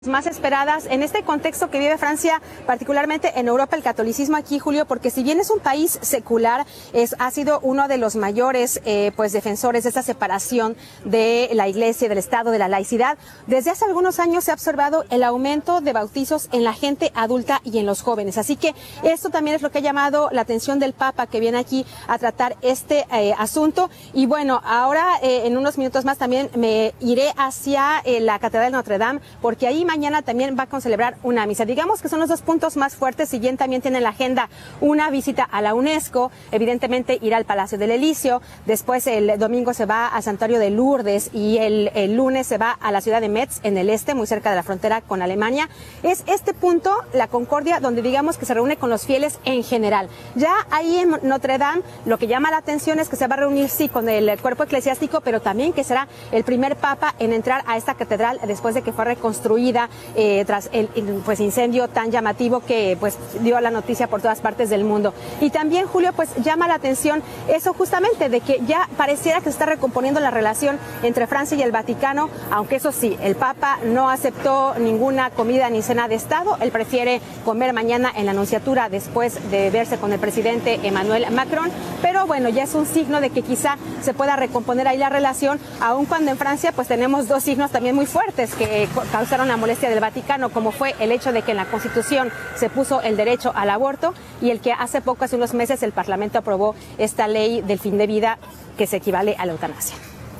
Más esperadas en este contexto que vive Francia, particularmente en Europa, el catolicismo aquí, Julio, porque si bien es un país secular, ha sido uno de los mayores defensores de esta separación de la Iglesia, del Estado, de la laicidad. Desde hace algunos años se ha observado el aumento de bautizos en la gente adulta y en los jóvenes. Así que esto también es lo que ha llamado la atención del Papa, que viene aquí a tratar este asunto. Y bueno, ahora en unos minutos más también me iré hacia la Catedral de Notre Dame, porque ahí mañana también va a celebrar una misa. Digamos que son los dos puntos más fuertes. Si bien también tiene en la agenda una visita a la UNESCO, evidentemente irá al Palacio del Elíseo, después el domingo se va al Santuario de Lourdes y el lunes se va a la ciudad de Metz, en el este, muy cerca de la frontera con Alemania. Es este punto, la Concordia, donde digamos que se reúne con los fieles en general. Ya ahí en Notre Dame, lo que llama la atención es que se va a reunir, sí, con el cuerpo eclesiástico, pero también que será el primer papa en entrar a esta catedral después de que fue reconstruida tras el incendio tan llamativo que dio la noticia por todas partes del mundo. Y también, Julio, llama la atención eso justamente de que ya pareciera que se está recomponiendo la relación entre Francia y el Vaticano, aunque eso sí, el Papa no aceptó ninguna comida ni cena de Estado. Él prefiere comer mañana en la Anunciatura después de verse con el presidente Emmanuel Macron, pero bueno, ya es un signo de que quizá se pueda recomponer ahí la relación, aun cuando en Francia tenemos dos signos también muy fuertes que causaron la molestia del Vaticano, como fue el hecho de que en la Constitución se puso el derecho al aborto y el que hace unos meses, el Parlamento aprobó esta ley del fin de vida que se equivale a la eutanasia.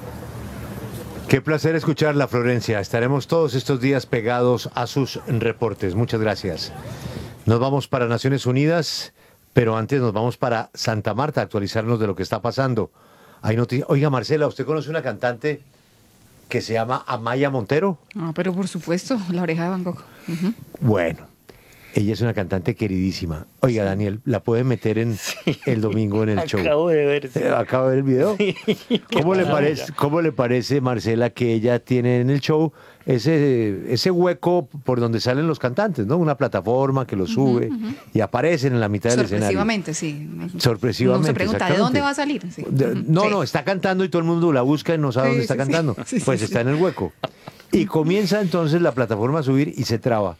Qué placer escucharla, Florencia. Estaremos todos estos días pegados a sus reportes. Muchas gracias. Nos vamos para Naciones Unidas, pero antes nos vamos para Santa Marta a actualizarnos de lo que está pasando. Hay noticias. Oiga, Marcela, ¿usted conoce una cantante que se llama Amaya Montero? Ah, pero por supuesto, La Oreja de Van Gogh. Uh-huh. Bueno, ella es una cantante queridísima. Oiga, sí. Daniel, ¿la puede meter el domingo en el show? Acabo de ver. Sí. ¿Acabo de ver el video? Sí. ¿Cómo le parece, Marcela, que ella tiene en el show ese hueco por donde salen los cantantes, ¿no? Una plataforma que lo sube y aparecen en la mitad del escenario. Sorpresivamente, sí. Sorpresivamente. Uno se pregunta, ¿de dónde va a salir? Sí. No, está cantando y todo el mundo la busca y no sabe dónde está cantando. Sí, pues está en el hueco. Y comienza entonces la plataforma a subir y se traba.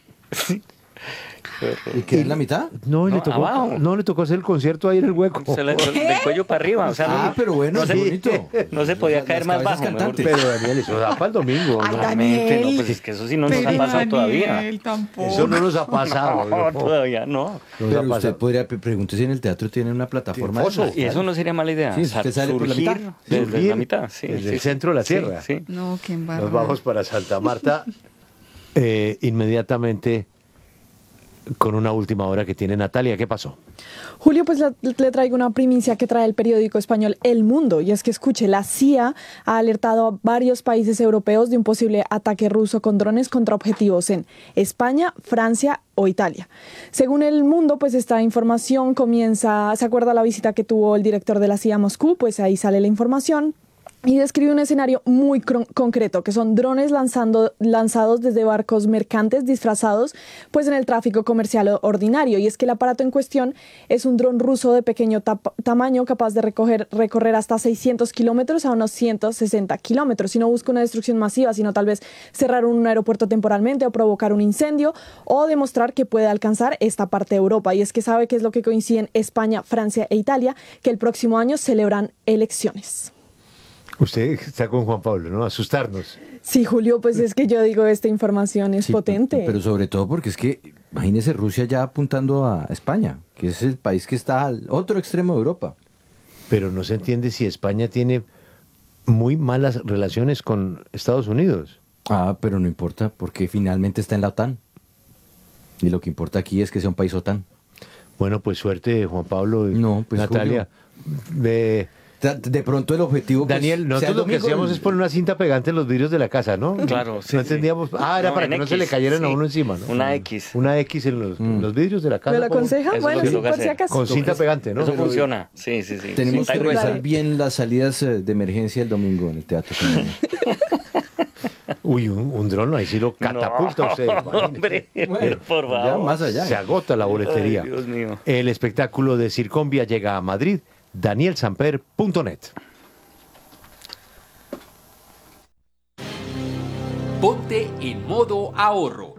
¿Y queda en la mitad? No, le tocó hacer el concierto ahí en el hueco. Del cuello para arriba. O sea, pero bueno, no bonito. No se podía caer más bajo. Pero Daniel, eso da para el domingo. Obviamente, no, pues es que eso sí no nos ha pasado todavía. Eso no nos ha pasado. No, todavía no. Pero usted podría preguntar si en el teatro tienen una plataforma. Y eso no sería mala idea. Sí, usted sale por la mitad. Desde la mitad, sí. Desde el centro de la tierra. Sí. No, qué embarrada. Nos vamos para Santa Marta inmediatamente con una última hora que tiene Natalia. ¿Qué pasó? Julio, pues le traigo una primicia que trae el periódico español El Mundo, y es que escuche, la CIA ha alertado a varios países europeos de un posible ataque ruso con drones contra objetivos en España, Francia o Italia. Según El Mundo, pues esta información ¿se acuerda la visita que tuvo el director de la CIA a Moscú? Pues ahí sale la información. Y describe un escenario muy concreto, que son drones lanzados desde barcos mercantes disfrazados pues en el tráfico comercial ordinario. Y es que el aparato en cuestión es un dron ruso de pequeño tamaño, capaz de recorrer hasta 600 kilómetros a unos 160 kilómetros. Y no busca una destrucción masiva, sino tal vez cerrar un aeropuerto temporalmente o provocar un incendio o demostrar que puede alcanzar esta parte de Europa. Y es que sabe que es lo que coinciden España, Francia e Italia, que el próximo año celebran elecciones. Usted está con Juan Pablo, ¿no? Asustarnos. Sí, Julio, pues es que yo digo, esta información es potente. Pero sobre todo porque es que, imagínese Rusia ya apuntando a España, que es el país que está al otro extremo de Europa. Pero no se entiende si España tiene muy malas relaciones con Estados Unidos. Ah, pero no importa, porque finalmente está en la OTAN. Y lo que importa aquí es que sea un país OTAN. Bueno, pues suerte, Juan Pablo y Natalia. De pronto el objetivo... Daniel, nosotros lo que hacíamos es poner una cinta pegante en los vidrios de la casa, ¿no? Claro, sí. No entendíamos... era para que no se le cayeran a uno encima, ¿no? Una X. Una X en los vidrios de la casa. ¿Me lo aconseja? Bueno, sí, por si acaso. Con cinta pegante, ¿no? Eso funciona. Sí. Tenemos que revisar bien las salidas de emergencia el domingo en el teatro. Uy, un dron, ahí sí lo catapulta usted. Hombre, bueno, por favor. Ya más allá. Se agota la boletería. Ay, Dios mío. El espectáculo de Circonvia llega a Madrid. DanielSamper.net. Ponte en modo ahorro.